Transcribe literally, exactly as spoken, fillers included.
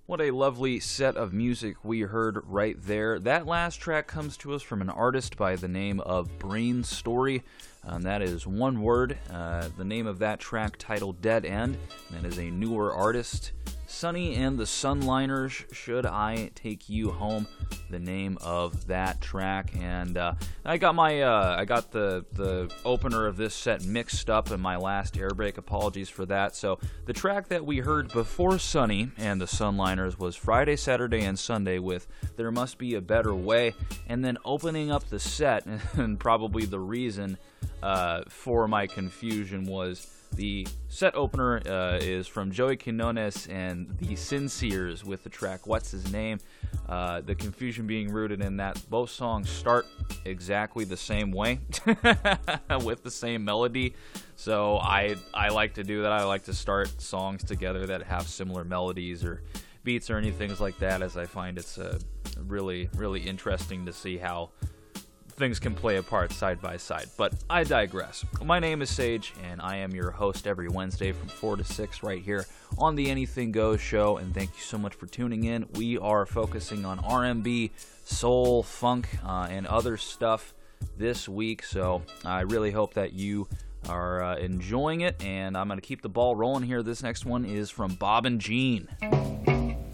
What a lovely set of music we heard right there. That last track comes to us from an artist by the name of Brain Story. Um, that is one word. Uh, the name of that track titled Dead End. That is a newer artist. Sonny and the Sunliners, Should I Take You Home, the name of that track. And uh, I got my uh, I got the the opener of this set mixed up in my last airbreak. Apologies for that. So the track that we heard before Sonny and the Sunliners was Friday, Saturday, and Sunday with There Must Be a Better Way. And then opening up the set, and probably the reason uh, for my confusion was the set opener uh, is from Joey Quinones and the Sinceres with the track What's His Name. Uh, the confusion being rooted in that both songs start exactly the same way with the same melody. So I I like to do that. I like to start songs together that have similar melodies or beats or anything like that, as I find it's uh, really, really interesting to see how things can play a part side by side, but I digress. My name is Sage, and I am your host every Wednesday from four to six right here on the Anything Goes show, and thank you so much for tuning in. We are focusing on R and B, soul, funk, uh, and other stuff this week, so I really hope that you are uh, enjoying it, and I'm going to keep the ball rolling here. This next one is from Bob and Jean.